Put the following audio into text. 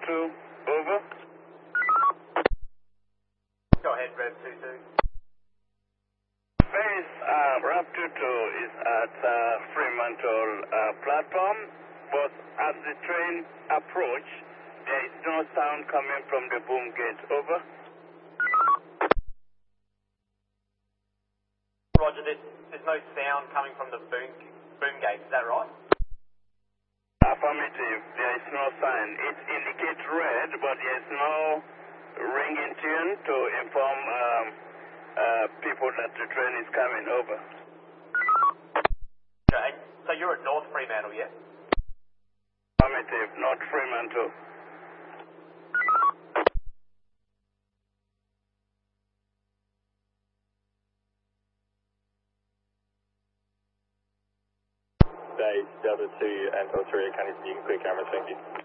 2, over. Go ahead, Rev 22. Base RAP 22 is at Fremantle platform, but as the train approach, there is no sound coming from the boom gate, over. Roger, there's no sound coming from the boom gate, is that right? Affirmative, there is no sign. It indicates red, but there is no ringing tune to inform people that the train is coming, over. Okay, so you're at North Fremantle, yeah? Affirmative, North Fremantle. Base Delta 2 and L3, can you quick camera, thank you.